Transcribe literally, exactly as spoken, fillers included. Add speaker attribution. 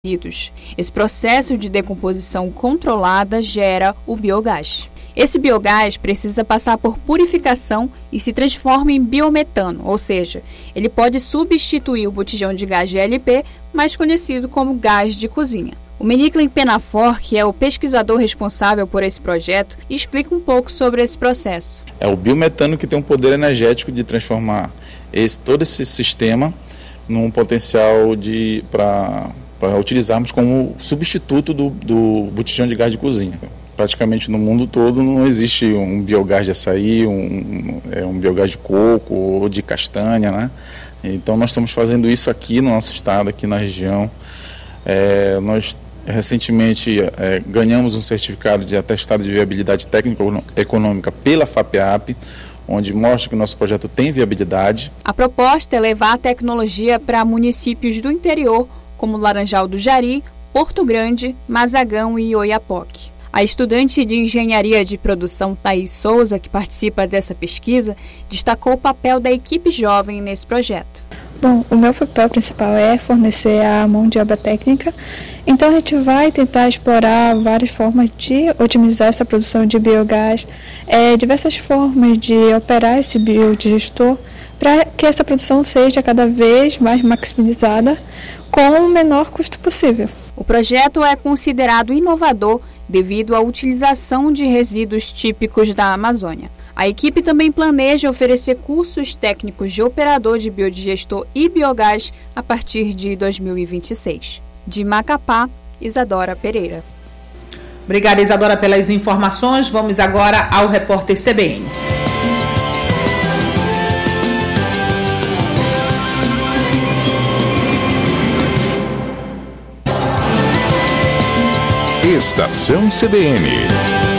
Speaker 1: resíduos. Esse processo de decomposição controlada gera o biogás. Esse biogás precisa passar por purificação e se transforma em biometano, ou seja, ele pode substituir o botijão de gás G L P, mais conhecido como gás de cozinha. O Meniclen Penafor, que é o pesquisador responsável por esse projeto, explica um pouco sobre esse processo.
Speaker 2: É o biometano que tem um poder energético de transformar esse, todo esse sistema num potencial de para para utilizarmos como substituto do, do botijão de gás de cozinha. Praticamente no mundo todo não existe um biogás de açaí, um, é, um biogás de coco ou de castanha, né? Então nós estamos fazendo isso aqui no nosso estado, aqui na região. É, nós recentemente é, ganhamos um certificado de atestado de viabilidade técnico-econômica pela FAPEAP, onde mostra que o nosso projeto tem viabilidade.
Speaker 1: A proposta é levar a tecnologia para municípios do interior, como Laranjal do Jari, Porto Grande, Mazagão e Oiapoque. A estudante de Engenharia de Produção Thaís Souza, que participa dessa pesquisa, destacou o papel da equipe jovem nesse projeto.
Speaker 3: Bom, o meu papel principal é fornecer a mão de obra técnica, então a gente vai tentar explorar várias formas de otimizar essa produção de biogás, é, diversas formas de operar esse biodigestor para que essa produção seja cada vez mais maximizada com o menor custo possível.
Speaker 1: O projeto é considerado inovador devido à utilização de resíduos típicos da Amazônia. A equipe também planeja oferecer cursos técnicos de operador de biodigestor e biogás a partir de dois mil e vinte e seis. De Macapá, Isadora Pereira.
Speaker 4: Obrigada, Isadora, pelas informações. Vamos agora ao repórter C B N.
Speaker 5: Estação C B N.